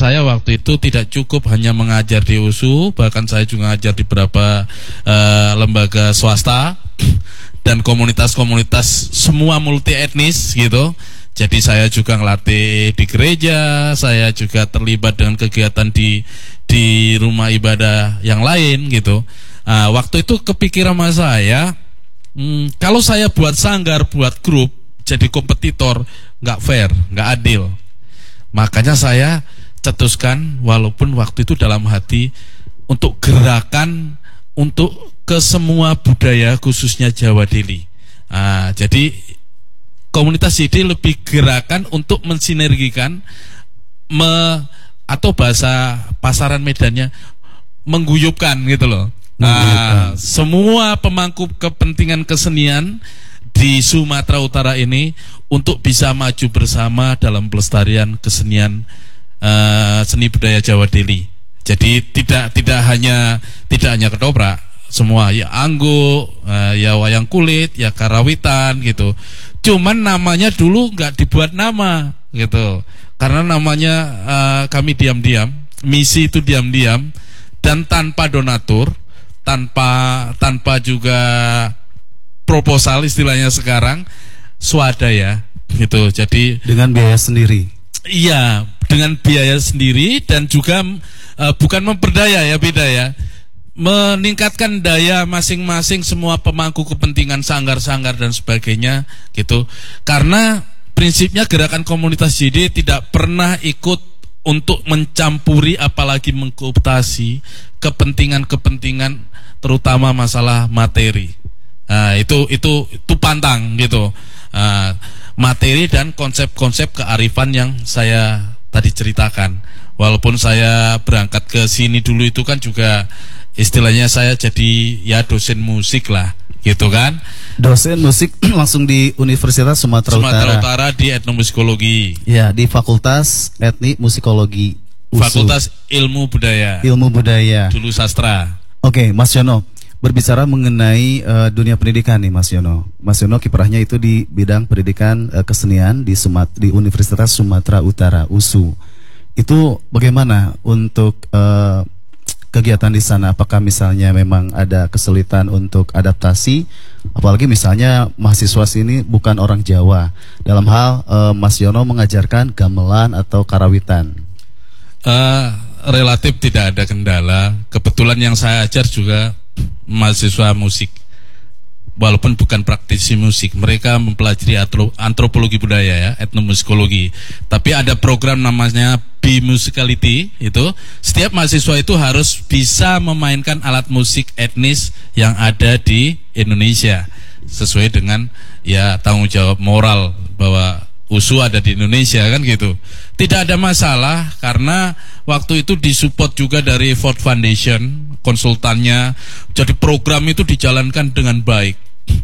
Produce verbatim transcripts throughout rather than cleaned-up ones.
saya waktu itu tidak cukup hanya mengajar di U S U, bahkan saya juga ngajar di beberapa uh, lembaga swasta dan komunitas-komunitas semua multi etnis gitu. Jadi saya juga ngelatih di gereja, saya juga terlibat dengan kegiatan di di rumah ibadah yang lain gitu. Uh, waktu itu kepikiran sama saya, hmm, kalau saya buat sanggar, buat grup, jadi kompetitor, nggak fair, nggak adil. Makanya saya cetuskan, walaupun waktu itu dalam hati, untuk gerakan untuk ke semua budaya khususnya Jawa Deli. Nah, jadi komunitas I D lebih gerakan untuk mensinergikan me, atau bahasa pasaran Medannya mengguyupkan gitu loh. Nah, semua pemangku kepentingan kesenian di Sumatera Utara ini untuk bisa maju bersama dalam pelestarian kesenian uh, seni budaya Jawa Deli. Jadi tidak tidak hanya tidak hanya ketoprak, semua ya anggo, uh, ya wayang kulit, ya karawitan gitu. Cuman namanya dulu nggak dibuat nama gitu, karena namanya uh, kami diam-diam, misi itu diam-diam dan tanpa donatur, tanpa tanpa juga proposal istilahnya sekarang, swadaya gitu. Jadi dengan biaya sendiri. Iya, dengan biaya sendiri dan juga uh, bukan memperdaya ya, beda ya. Meningkatkan daya masing-masing semua pemangku kepentingan sanggar-sanggar dan sebagainya gitu. Karena prinsipnya gerakan komunitas J D tidak pernah ikut untuk mencampuri apalagi mengkooptasi kepentingan-kepentingan terutama masalah materi. Nah, itu itu itu pantang gitu. Uh, materi dan konsep-konsep kearifan yang saya tadi ceritakan. Walaupun saya berangkat ke sini dulu itu kan juga istilahnya saya jadi ya dosen musik lah, gitu kan? Dosen musik langsung di Universitas Sumatera, Sumatera Utara. Utara di etnomusikologi. Ya, di Fakultas Etnik Musikologi U S U. Fakultas Ilmu Budaya. Ilmu Budaya. Dulu sastra. Oke, Mas Yono. Berbicara mengenai uh, dunia pendidikan nih Mas Yono. Mas Yono kiprahnya itu di bidang pendidikan uh, kesenian di Sumat di Universitas Sumatera Utara U S U. Itu bagaimana untuk uh, kegiatan di sana? Apakah misalnya memang ada kesulitan untuk adaptasi? Apalagi misalnya mahasiswa sini bukan orang Jawa. Dalam hal uh, Mas Yono mengajarkan gamelan atau karawitan. Uh, relatif tidak ada kendala. Kebetulan yang saya ajar juga mahasiswa musik, walaupun bukan praktisi musik. Mereka mempelajari antropologi budaya ya, etnomusikologi. Tapi ada program namanya Bimusicality. Itu setiap mahasiswa itu harus bisa memainkan alat musik etnis yang ada di Indonesia sesuai dengan ya tanggung jawab moral bahwa U S U ada di Indonesia kan gitu. Tidak ada masalah karena waktu itu disupport juga dari Ford Foundation konsultannya. Jadi program itu dijalankan dengan baik.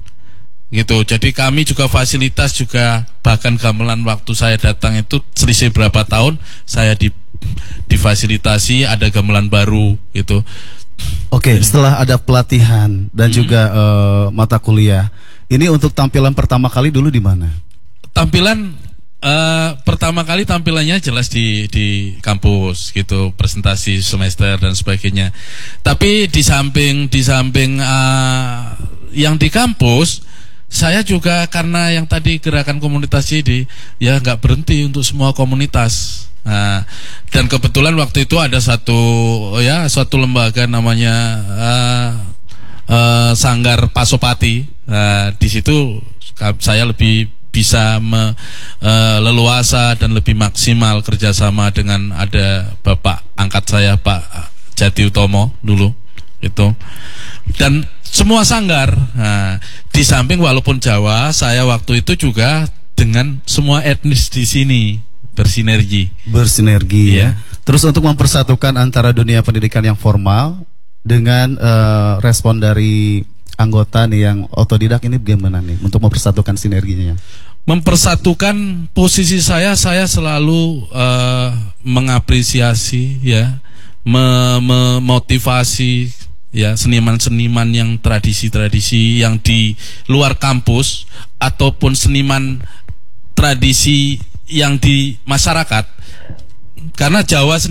Gitu. Jadi kami juga fasilitas juga, bahkan gamelan waktu saya datang itu selisih berapa tahun saya di difasilitasi ada gamelan baru gitu. Oke, setelah ada pelatihan dan hmm. juga uh, mata kuliah. Ini untuk tampilan pertama kali dulu di mana? Tampilan uh, pertama kali tampilannya jelas di di kampus gitu, presentasi semester dan sebagainya. Tapi di samping di samping uh, yang di kampus, saya juga karena yang tadi gerakan komunitas J D ya nggak berhenti untuk semua komunitas. Nah, dan kebetulan waktu itu ada satu ya suatu lembaga namanya uh, uh, Sanggar Pasopati. Uh, di situ saya lebih bisa me, uh, leluasa dan lebih maksimal kerjasama dengan ada bapak angkat saya Pak Jati Utomo dulu itu, dan semua sanggar. Nah, di samping walaupun Jawa, saya waktu itu juga dengan semua etnis di sini bersinergi. Bersinergi ya. Terus untuk mempersatukan antara dunia pendidikan yang formal dengan uh, respon dari anggota nih yang otodidak ini bagaimana nih untuk mempersatukan sinerginya? Mempersatukan posisi saya, saya selalu uh, mengapresiasi ya, memotivasi ya seniman-seniman yang tradisi-tradisi yang di luar kampus ataupun seniman tradisi yang di masyarakat, karena Jawa